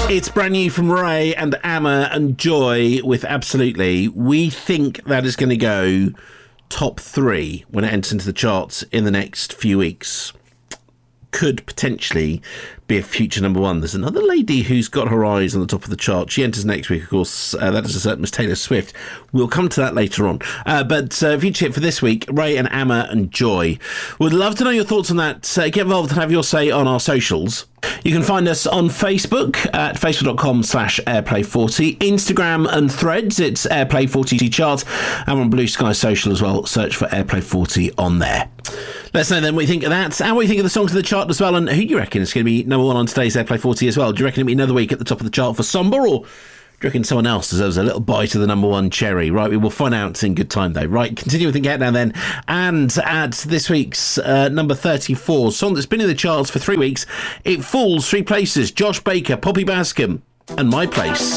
It's brand new from Ray and Amma and Joy with Absolutely. We think that is going to go top 3 when it enters into the charts in the next few weeks. Could potentially be a future number 1. There's another lady who's got her eyes on the top of the chart. She enters next week, of course. That is a certain Miss Taylor Swift. We'll come to that later on. But future hit for this week, Ray and Amma and Joy. Would love to know your thoughts on that. Get involved and have your say on our socials. You can find us on Facebook at facebook.com/airplay40, Instagram and Threads, it's Airplay40 Chart, and on Blue Sky Social as well, search for Airplay40 on there. Let us know then what you think of that, and what you think of the songs of the chart as well, and who do you reckon is going to be number 1 on today's Airplay40 as well. Do you reckon it'll be another week at the top of the chart for Somber, or do you reckon someone else deserves a little bite of the number 1 cherry? Right, we will find out in good time though. Right, continue with the countdown then. And at this week's number 34, song that's been in the charts for 3 weeks, it falls 3 places. Josh Baker, Poppy Bascom, and My Place.